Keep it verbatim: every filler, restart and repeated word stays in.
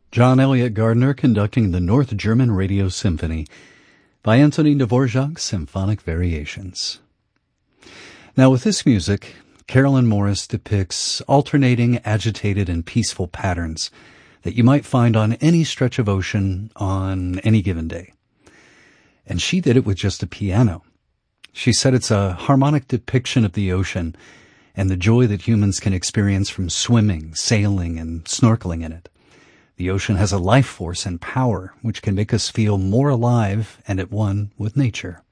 John Elliott Gardner conducting the North German Radio Symphony by Antonin Dvorak's Symphonic Variations. Now with this music, Carolyn Morris depicts alternating, agitated, and peaceful patterns that you might find on any stretch of ocean on any given day. And she did it with just a piano. She said it's a harmonic depiction of the ocean and the joy that humans can experience from swimming, sailing, and snorkeling in it. The ocean has a life force and power which can make us feel more alive and at one with nature.